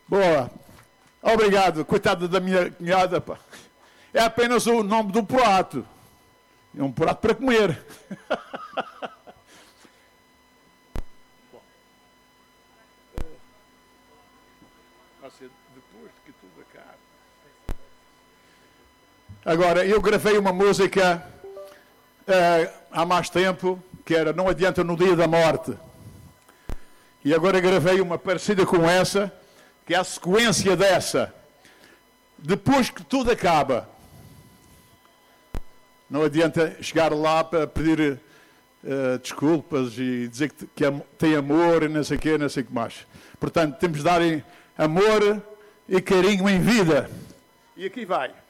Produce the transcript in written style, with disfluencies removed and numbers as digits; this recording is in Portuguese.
Boa. Obrigado. Coitada da minha cunhada, pá. É apenas o nome do prato. É um prato para comer. Depois que tudo acaba. Agora, eu gravei uma música há mais tempo, que era Não Adianta no Dia da Morte. E agora gravei uma parecida com essa, que é a sequência dessa. Depois que tudo acaba. Não adianta chegar lá para pedir desculpas e dizer que tem amor e não sei o quê, não sei o que mais. Portanto, temos de dar amor e carinho em vida. E aqui vai.